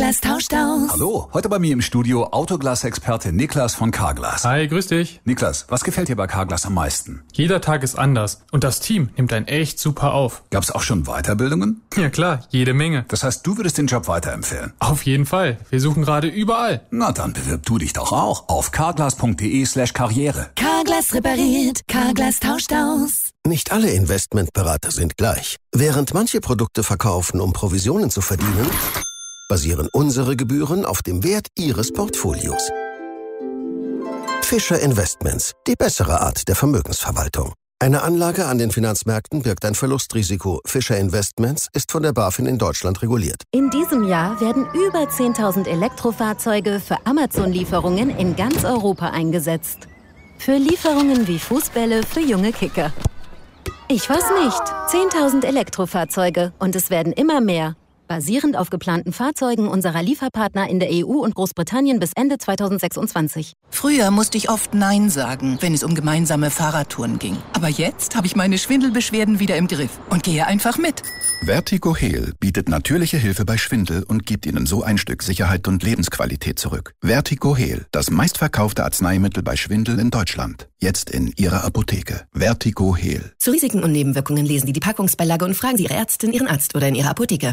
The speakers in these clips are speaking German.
Carglass tauscht aus. Hallo, heute bei mir im Studio Autoglas-Experte Niklas von Carglass. Hi, grüß dich. Niklas, was gefällt dir bei Carglass am meisten? Jeder Tag ist anders und das Team nimmt einen echt super auf. Gab's auch schon Weiterbildungen? Ja klar, jede Menge. Das heißt, du würdest den Job weiterempfehlen? Auf jeden Fall. Wir suchen gerade überall. Na dann bewirb du dich doch auch auf carglass.de/karriere. Carglass repariert, Carglass tauscht aus. Nicht alle Investmentberater sind gleich. Während manche Produkte verkaufen, um Provisionen zu verdienen, basieren unsere Gebühren auf dem Wert Ihres Portfolios. Fischer Investments, die bessere Art der Vermögensverwaltung. Eine Anlage an den Finanzmärkten birgt ein Verlustrisiko. Fischer Investments ist von der BaFin in Deutschland reguliert. In diesem Jahr werden über 10.000 Elektrofahrzeuge für Amazon-Lieferungen in ganz Europa eingesetzt. Für Lieferungen wie Fußbälle für junge Kicker. Ich weiß nicht. 10.000 Elektrofahrzeuge und es werden immer mehr. Basierend auf geplanten Fahrzeugen unserer Lieferpartner in der EU und Großbritannien bis Ende 2026. Früher musste ich oft Nein sagen, wenn es um gemeinsame Fahrradtouren ging. Aber jetzt habe ich meine Schwindelbeschwerden wieder im Griff und gehe einfach mit. Vertigo Heal bietet natürliche Hilfe bei Schwindel und gibt Ihnen so ein Stück Sicherheit und Lebensqualität zurück. Vertigo Heal, das meistverkaufte Arzneimittel bei Schwindel in Deutschland. Jetzt in Ihrer Apotheke. Vertigo Heal. Zu Risiken und Nebenwirkungen lesen Sie die Packungsbeilage und fragen Sie Ihre Ärztin, Ihren Arzt oder in Ihrer Apotheke.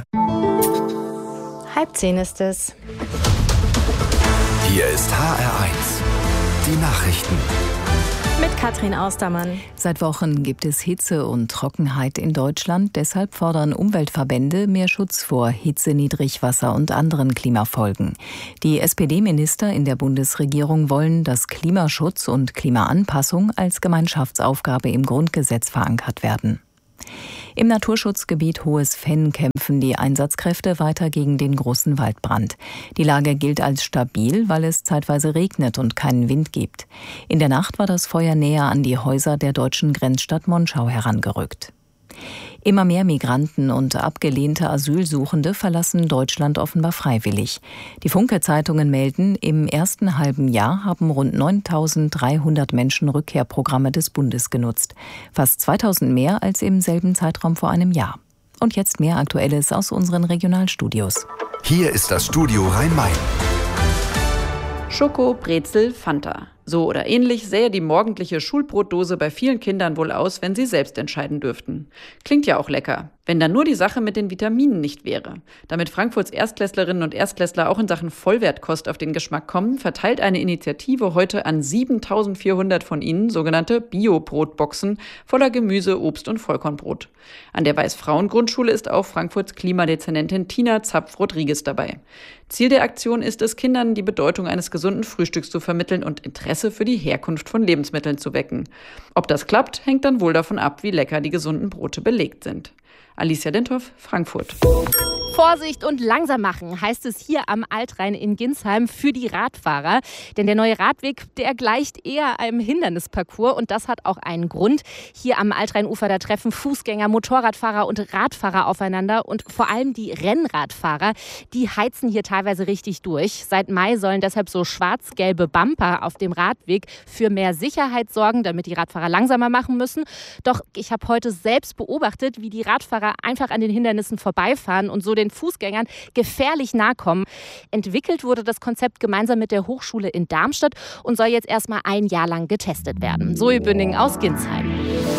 9:30 ist es. Hier ist HR1. Die Nachrichten. Mit Katrin Austermann. Seit Wochen gibt es Hitze und Trockenheit in Deutschland. Deshalb fordern Umweltverbände mehr Schutz vor Hitze, Niedrigwasser und anderen Klimafolgen. Die SPD-Minister in der Bundesregierung wollen, dass Klimaschutz und Klimaanpassung als Gemeinschaftsaufgabe im Grundgesetz verankert werden. Im Naturschutzgebiet Hohes Fenn kämpfen die Einsatzkräfte weiter gegen den großen Waldbrand. Die Lage gilt als stabil, weil es zeitweise regnet und keinen Wind gibt. In der Nacht war das Feuer näher an die Häuser der deutschen Grenzstadt Monschau herangerückt. Immer mehr Migranten und abgelehnte Asylsuchende verlassen Deutschland offenbar freiwillig. Die Funke-Zeitungen melden, im ersten halben Jahr haben rund 9.300 Menschen Rückkehrprogramme des Bundes genutzt. Fast 2.000 mehr als im selben Zeitraum vor einem Jahr. Und jetzt mehr Aktuelles aus unseren Regionalstudios. Hier ist das Studio Rhein-Main. Schoko, Brezel, Fanta. So oder ähnlich sähe die morgendliche Schulbrotdose bei vielen Kindern wohl aus, wenn sie selbst entscheiden dürften. Klingt ja auch lecker. Wenn dann nur die Sache mit den Vitaminen nicht wäre. Damit Frankfurts Erstklässlerinnen und Erstklässler auch in Sachen Vollwertkost auf den Geschmack kommen, verteilt eine Initiative heute an 7.400 von ihnen sogenannte Bio-Brotboxen voller Gemüse, Obst und Vollkornbrot. An der Weiß-Frauen-Grundschule ist auch Frankfurts Klimadezernentin Tina Zapf-Rodriguez dabei. Ziel der Aktion ist es, Kindern die Bedeutung eines gesunden Frühstücks zu vermitteln und Interesse für die Herkunft von Lebensmitteln zu wecken. Ob das klappt, hängt dann wohl davon ab, wie lecker die gesunden Brote belegt sind. Alicia Denthoff, Frankfurt. Vorsicht und langsam machen, heißt es hier am Altrhein in Ginsheim für die Radfahrer. Denn der neue Radweg, der gleicht eher einem Hindernisparcours und das hat auch einen Grund. Hier am Altrheinufer, da treffen Fußgänger, Motorradfahrer und Radfahrer aufeinander und vor allem die Rennradfahrer, die heizen hier teilweise richtig durch. Seit Mai sollen deshalb so schwarz-gelbe Bumper auf dem Radweg für mehr Sicherheit sorgen, damit die Radfahrer langsamer machen müssen. Doch ich habe heute selbst beobachtet, wie die Radfahrer einfach an den Hindernissen vorbeifahren und so den Fußgängern gefährlich nahe kommen. Entwickelt wurde das Konzept gemeinsam mit der Hochschule in Darmstadt und soll jetzt erstmal ein Jahr lang getestet werden. Zoe Bünding aus Ginsheim.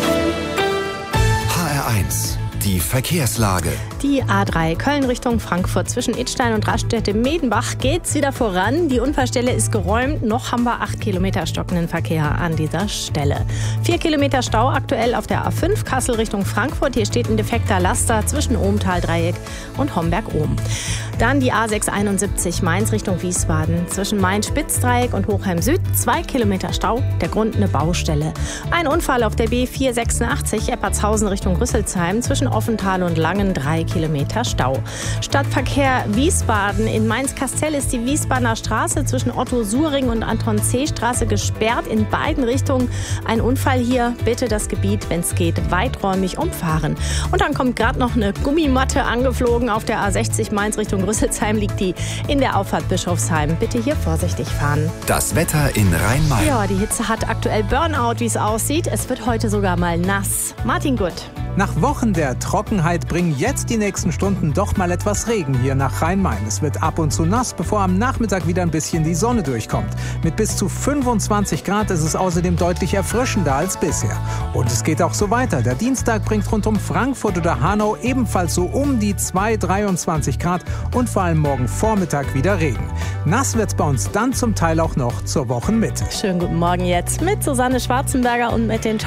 HR1. Die Verkehrslage. Die A3 Köln Richtung Frankfurt zwischen Idstein und Raststätte-Medenbach geht's wieder voran. Die Unfallstelle ist geräumt. Noch haben wir 8 Kilometer stockenden Verkehr an dieser Stelle. 4 Kilometer Stau aktuell auf der A5 Kassel Richtung Frankfurt. Hier steht ein defekter Laster zwischen Ohmtal-Dreieck und Homberg-Ohm. Dann die A671 Mainz Richtung Wiesbaden. Zwischen Mainz-Spitzdreieck und Hochheim Süd 2 Kilometer Stau. Der Grund eine Baustelle. Ein Unfall auf der B486 Eppertshausen Richtung Rüsselsheim. Zwischen Offental und Langen 3 Kilometer Stau. Stadtverkehr Wiesbaden. In Mainz-Kastell ist die Wiesbadener Straße zwischen Otto-Suring und Anton-C-Straße gesperrt in beiden Richtungen. Ein Unfall hier. Bitte das Gebiet, wenn es geht, weiträumig umfahren. Und dann kommt gerade noch eine Gummimatte angeflogen. Auf der A60 Mainz Richtung Rüsselsheim liegt die in der Auffahrt Bischofsheim. Bitte hier vorsichtig fahren. Das Wetter in Rhein-Main. Ja, die Hitze hat aktuell Burnout, wie es aussieht. Es wird heute sogar mal nass. Martin Gutt. Nach Wochen der Trockenheit bringen jetzt die nächsten Stunden doch mal etwas Regen hier nach Rhein-Main. Es wird ab und zu nass, bevor am Nachmittag wieder ein bisschen die Sonne durchkommt. Mit bis zu 25 Grad ist es außerdem deutlich erfrischender als bisher. Und es geht auch so weiter. Der Dienstag bringt rund um Frankfurt oder Hanau ebenfalls so um die 23 Grad und vor allem morgen Vormittag wieder Regen. Nass wird's bei uns dann zum Teil auch noch zur Wochenmitte. Schönen guten Morgen jetzt mit Susanne Schwarzenberger und mit den